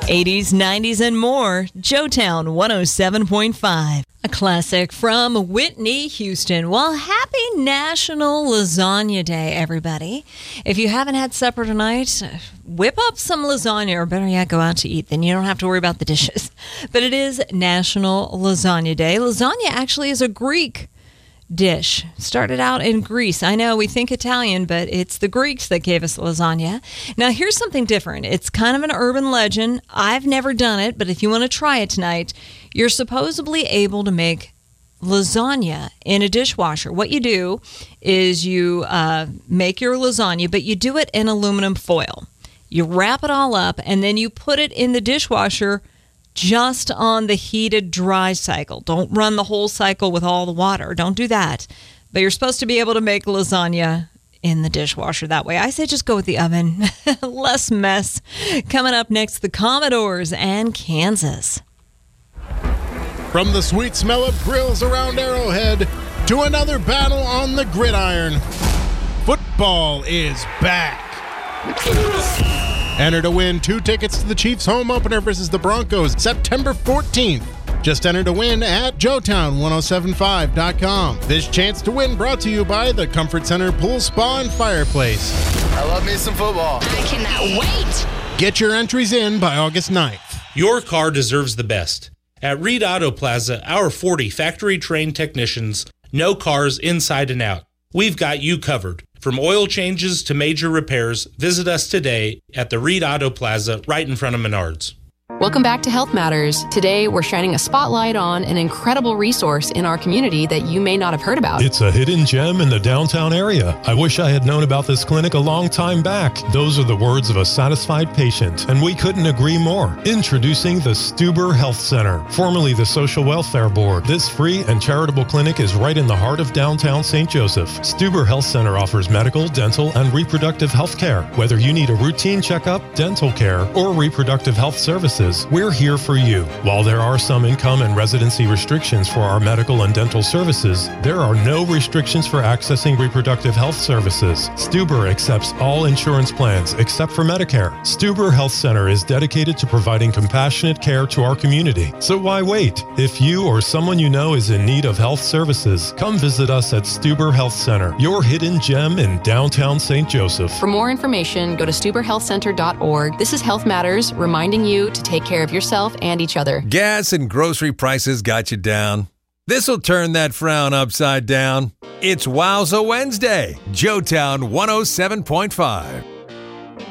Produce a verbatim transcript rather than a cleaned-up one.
eighties, nineties, and more. Joetown one oh seven point five. A classic from Whitney Houston. Well, happy National Lasagna Day, everybody. If you haven't had supper tonight, whip up some lasagna, or better yet, go out to eat. Then you don't have to worry about the dishes. But it is National Lasagna Day. Lasagna actually is a Greek dish. Started out in Greece. I know we think Italian, but it's the Greeks that gave us lasagna. Now, here's something different. It's kind of an urban legend. I've never done it, but if you want to try it tonight, you're supposedly able to make lasagna in a dishwasher. What you do is you uh, make your lasagna, but you do it in aluminum foil. You wrap it all up, and then you put it in the dishwasher just on the heated dry cycle. Don't run the whole cycle with all the water. Don't do that. But you're supposed to be able to make lasagna in the dishwasher that way. I say just go with the oven. Less mess. Coming up next, the Commodores and Kansas. From the sweet smell of grills around Arrowhead to another battle on the gridiron, football is back. Enter to win two tickets to the Chiefs home opener versus the Broncos September fourteenth. Just enter to win at joetown ten seventy-five dot com. This chance to win brought to you by the Comfort Center Pool Spa and Fireplace. I love me some football. I cannot wait. Get your entries in by August ninth. Your car deserves the best. At Reed Auto Plaza, our forty factory-trained technicians know cars inside and out. We've got you covered. From oil changes to major repairs, visit us today at the Reed Auto Plaza right in front of Menards. Welcome back to Health Matters. Today, we're shining a spotlight on an incredible resource in our community that you may not have heard about. It's a hidden gem in the downtown area. I wish I had known about this clinic a long time back. Those are the words of a satisfied patient, and we couldn't agree more. Introducing the Stuber Health Center, formerly the Social Welfare Board. This free and charitable clinic is right in the heart of downtown Saint Joseph. Stuber Health Center offers medical, dental, and reproductive health care. Whether you need a routine checkup, dental care, or reproductive health services, we're here for you. While there are some income and residency restrictions for our medical and dental services, there are no restrictions for accessing reproductive health services. Stuber accepts all insurance plans except for Medicare. Stuber Health Center is dedicated to providing compassionate care to our community. So why wait? If you or someone you know is in need of health services, come visit us at Stuber Health Center, your hidden gem in downtown Saint Joseph. For more information, go to stuber health center dot org. This is Health Matters, reminding you to take care of yourself and each other. Gas and grocery prices got you down. This'll turn that frown upside down. It's Wowza Wednesday. Joetown one oh seven point five.